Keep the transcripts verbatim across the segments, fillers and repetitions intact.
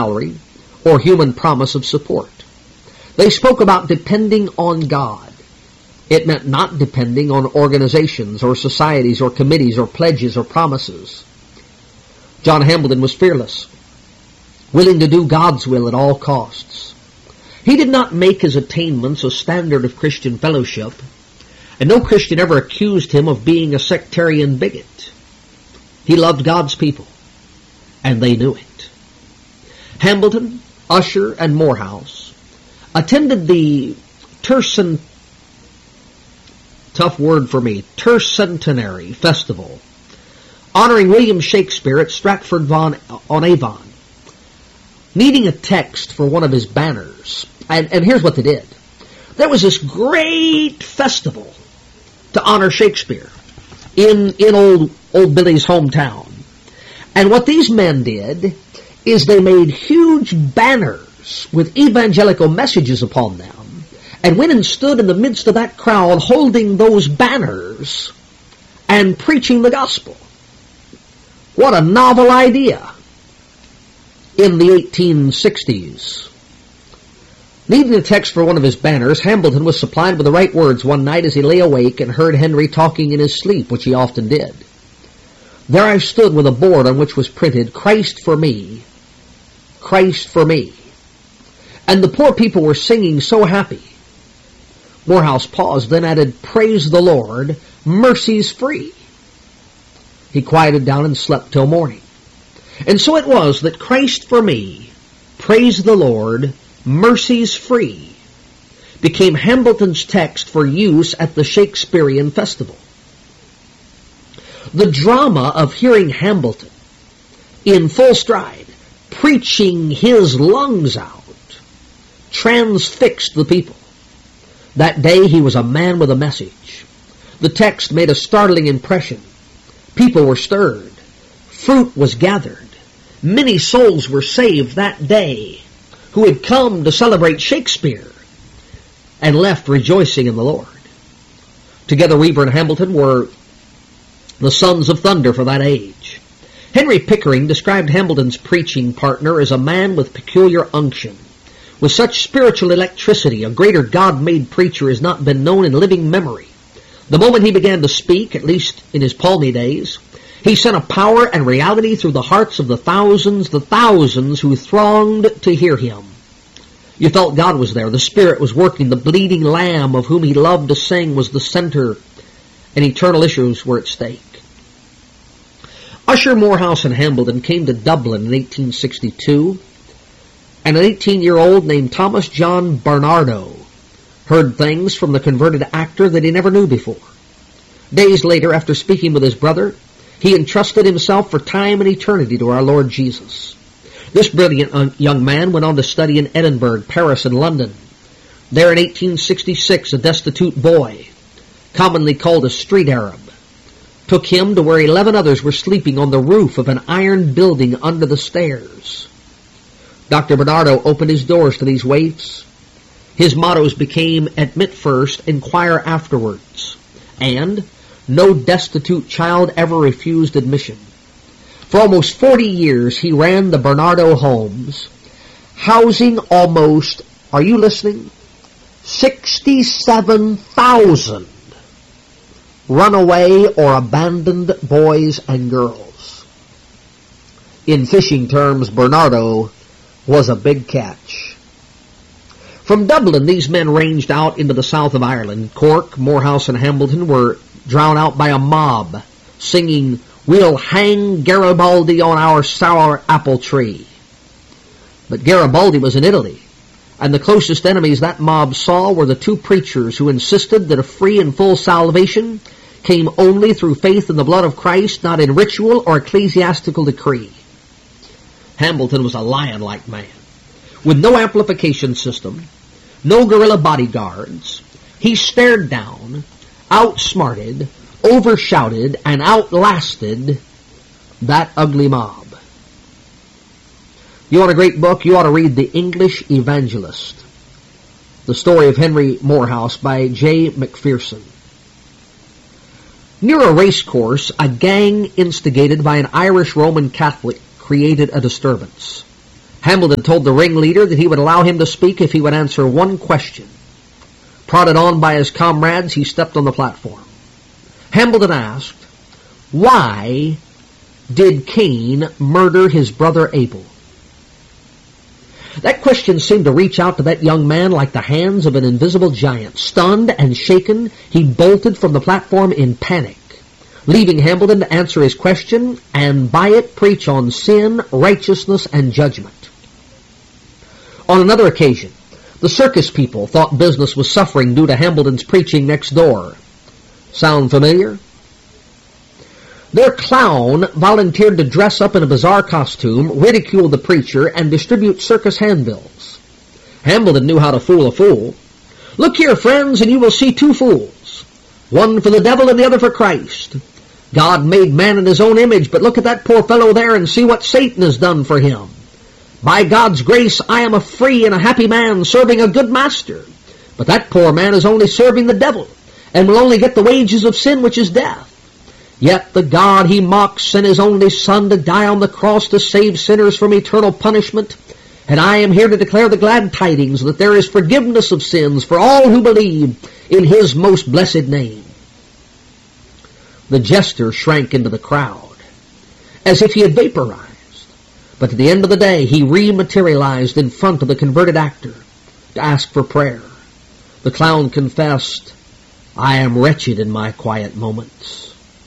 salary or human promise of support. They spoke about depending on God. It meant not depending on organizations or societies or committees or pledges or promises. John Hambleton was fearless, willing to do God's will at all costs. He did not make his attainments a standard of Christian fellowship, and no Christian ever accused him of being a sectarian bigot. He loved God's people, and they knew it. Hambleton, Usher, and Morehouse attended the Tercent, tough word for me, Tercentenary Festival, honoring William Shakespeare at Stratford-on-Avon, needing a text for one of his banners. And, and here's what they did. There was this great festival to honor Shakespeare in, in old, old Billy's hometown. And what these men did is they made huge banners with evangelical messages upon them and went and stood in the midst of that crowd holding those banners and preaching the gospel. What a novel idea in the eighteen sixties. Needing a text for one of his banners, Hambleton was supplied with the right words one night as he lay awake and heard Henry talking in his sleep, which he often did. There I stood with a board on which was printed, "Christ for me, Christ for me." And the poor people were singing so happy. Morehouse paused, then added, "Praise the Lord, mercy's free." He quieted down and slept till morning. And so it was that "Christ for me, praise the Lord, mercy's free" became Hambleton's text for use at the Shakespearean festival. The drama of hearing Hambleton in full stride, preaching his lungs out, transfixed the people. That day he was a man with a message. The text made a startling impression. People were stirred. Fruit was gathered. Many souls were saved that day who had come to celebrate Shakespeare and left rejoicing in the Lord. Together Weaver and Hambleton were the sons of thunder for that age. Henry Pickering described Hambleton's preaching partner as a man with peculiar unction. With such spiritual electricity, a greater God-made preacher has not been known in living memory. The moment he began to speak, at least in his palmy days, he sent a power and reality through the hearts of the thousands, the thousands who thronged to hear him. You felt God was there. The Spirit was working. The bleeding Lamb of whom he loved to sing was the center, and eternal issues were at stake. Usher, Morehouse, and Hambleton came to Dublin in eighteen sixty-two, and an eighteen-year-old named Thomas John Barnardo heard things from the converted actor that he never knew before. Days later, after speaking with his brother, he entrusted himself for time and eternity to our Lord Jesus. This brilliant young man went on to study in Edinburgh, Paris, and London. There in eighteen sixty-six, a destitute boy, commonly called a street Arab, took him to where eleven others were sleeping on the roof of an iron building under the stairs. Doctor Barnardo opened his doors to these waifs. His mottos became, "Admit first, inquire afterwards," and "No destitute child ever refused admission." For almost forty years he ran the Barnardo homes, housing almost, are you listening, sixty-seven thousand runaway or abandoned boys and girls. In fishing terms, Barnardo was a big catch. From Dublin, these men ranged out into the south of Ireland. Cork, Morehouse, and Hambleton were drowned out by a mob singing, "We'll hang Garibaldi on our sour apple tree." But Garibaldi was in Italy, and the closest enemies that mob saw were the two preachers who insisted that a free and full salvation came only through faith in the blood of Christ, not in ritual or ecclesiastical decree. Hambleton was a lion-like man. With no amplification system, no guerrilla bodyguards, he stared down, outsmarted, overshouted, and outlasted that ugly mob. You want a great book? You ought to read The English Evangelist, the story of Henry Morehouse by J. McPherson. Near a race course, a gang instigated by an Irish Roman Catholic created a disturbance. Hambledon told the ringleader that he would allow him to speak if he would answer one question. Prodded on by his comrades, he stepped on the platform. Hambledon asked, "Why did Cain murder his brother Abel?" That question seemed to reach out to that young man like the hands of an invisible giant. Stunned and shaken, he bolted from the platform in panic, leaving Hambledon to answer his question and by it preach on sin, righteousness, and judgment. On another occasion, the circus people thought business was suffering due to Hambledon's preaching next door. Sound familiar? Their clown volunteered to dress up in a bizarre costume, ridicule the preacher, and distribute circus handbills. Hambledon knew how to fool a fool. "Look here, friends, and you will see two fools. One for the devil and the other for Christ. God made man in his own image, but look at that poor fellow there and see what Satan has done for him. By God's grace, I am a free and a happy man serving a good master. But that poor man is only serving the devil and will only get the wages of sin, which is death. Yet the God he mocks sent his only Son to die on the cross to save sinners from eternal punishment. And I am here to declare the glad tidings that there is forgiveness of sins for all who believe in his most blessed name." The jester shrank into the crowd as if he had vaporized. But at the end of the day, he rematerialized in front of the converted actor to ask for prayer. The clown confessed, "I am wretched in my quiet moments."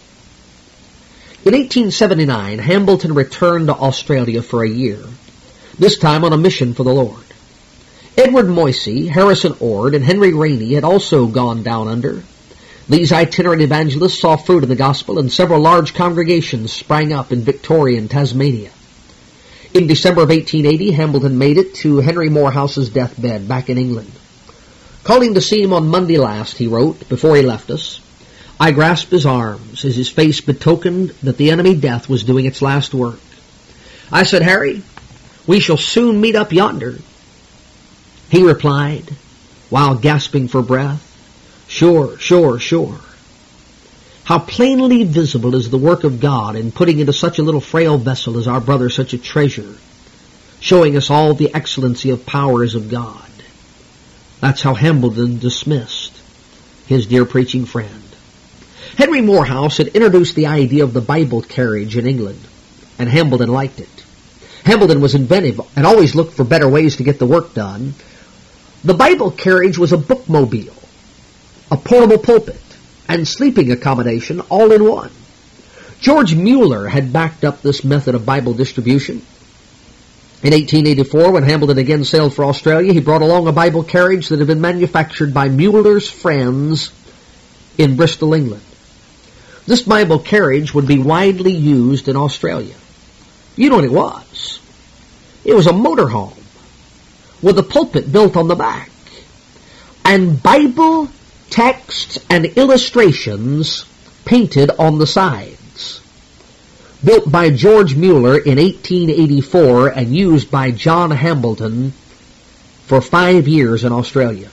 In eighteen seventy-nine, Hambledon returned to Australia for a year, this time on a mission for the Lord. Edward Moisey, Harrison Ord, and Henry Rainey had also gone down under. These itinerant evangelists saw fruit of the gospel, and several large congregations sprang up in Victoria and Tasmania. In December of eighteen eighty, Hambledon made it to Henry Morehouse's deathbed back in England. "Calling to see him on Monday last," he wrote, before he left us, "I grasped his arms as his face betokened that the enemy death was doing its last work. I said, 'Harry, we shall soon meet up yonder.' He replied, while gasping for breath, 'Sure, sure, sure.' How plainly visible is the work of God in putting into such a little frail vessel as our brother such a treasure, showing us all the excellency of powers of God. That's how Hambledon dismissed his dear preaching friend. Henry Morehouse had introduced the idea of the Bible carriage in England, and Hambledon liked it. Hambledon was inventive and always looked for better ways to get the work done. The Bible carriage was a bookmobile, a portable pulpit, and sleeping accommodation all in one. George Mueller had backed up this method of Bible distribution. In eighteen eighty-four, when Hambledon again sailed for Australia, he brought along a Bible carriage that had been manufactured by Mueller's friends in Bristol, England. This Bible carriage would be widely used in Australia. You know what it was? It was a motorhome with a pulpit built on the back, and Bible texts and illustrations painted on the sides. Built by George Mueller in eighteen eighty-four and used by John Hambledon for five years in Australia.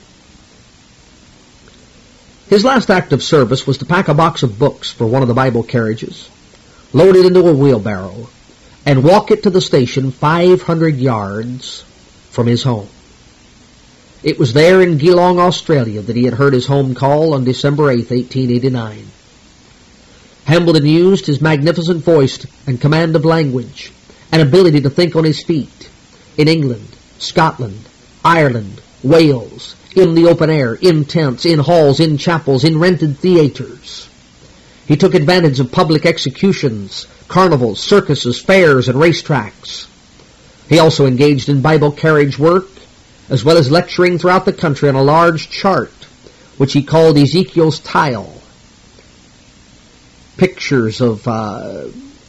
His last act of service was to pack a box of books for one of the Bible carriages, load it into a wheelbarrow, and walk it to the station five hundred yards from his home. It was there in Geelong, Australia, that he had heard his home call on December eighth, eighteen eighty-nine. Hambledon used his magnificent voice and command of language and ability to think on his feet in England, Scotland, Ireland, Wales, in the open air, in tents, in halls, in chapels, in rented theaters. He took advantage of public executions, carnivals, circuses, fairs, and racetracks. He also engaged in Bible carriage work, as well as lecturing throughout the country on a large chart, which he called Ezekiel's Tile. Pictures of uh,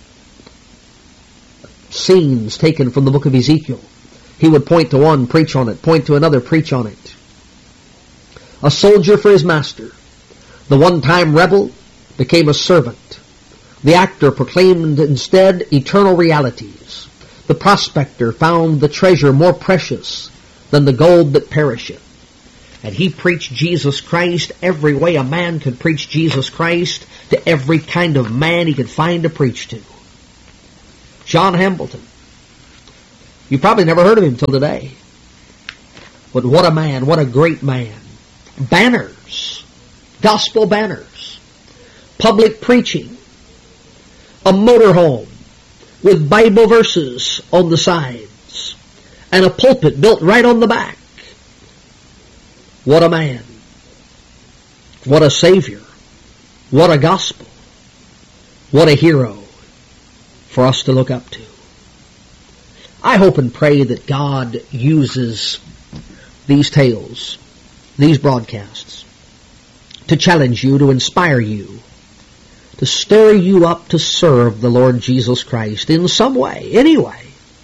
scenes taken from the book of Ezekiel. He would point to one, preach on it, point to another, preach on it. A soldier for his master. The one-time rebel became a servant. The actor proclaimed instead eternal realities. The prospector found the treasure more precious than the gold that perisheth. And he preached Jesus Christ every way a man could preach Jesus Christ, to every kind of man he could find to preach to. John Hambledon. You probably never heard of him till today. But what a man, what a great man. Banners, gospel banners, public preaching, a motorhome with Bible verses on the sides, and a pulpit built right on the back. What a man. What a Savior. What a gospel. What a hero for us to look up to. I hope and pray that God uses these tales, these broadcasts, to challenge you, to inspire you, to stir you up to serve the Lord Jesus Christ in some way, any way.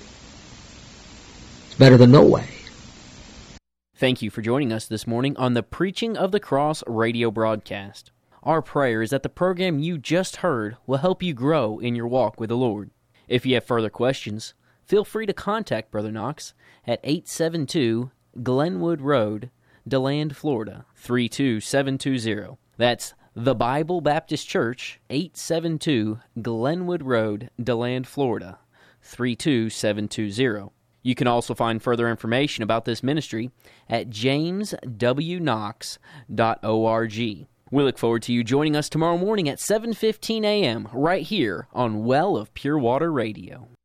It's better than no way. Thank you for joining us this morning on the Preaching of the Cross radio broadcast. Our prayer is that the program you just heard will help you grow in your walk with the Lord. If you have further questions, feel free to contact Brother Knox at eight seven two Glenwood Road, DeLand, Florida, three two seven two zero. That's the Bible Baptist Church, eight seven two Glenwood Road, DeLand, Florida, three two seven two zero. You can also find further information about this ministry at james w knox dot org. We look forward to you joining us tomorrow morning at seven fifteen a.m. right here on Well of Pure Water Radio.